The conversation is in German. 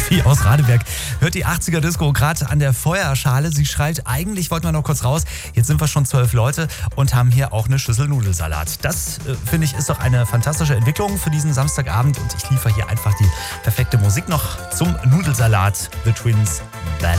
Steffi aus Radeberg hört die 80er Disco gerade an der Feuerschale. Sie schreit, eigentlich wollten wir noch kurz raus. Jetzt sind wir schon 12 Leute und haben hier auch eine Schüssel Nudelsalat. Das, finde ich, ist doch eine fantastische Entwicklung für diesen Samstagabend. Und ich liefere hier einfach die perfekte Musik noch zum Nudelsalat. The Twins, Ballad.